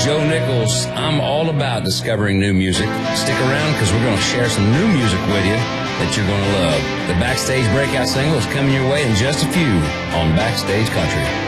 Joe Nichols. I'm all about discovering new music. Stick around because we're going to share some new music with you that you're going to love. The Backstage Breakout single is coming your way in just a few on Backstage Country.